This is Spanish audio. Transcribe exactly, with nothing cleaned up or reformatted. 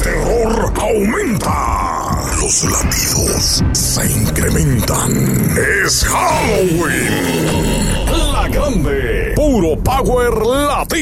terror aumenta. Los latidos se incrementan. Es Halloween. La Grande. Puro Power Latino.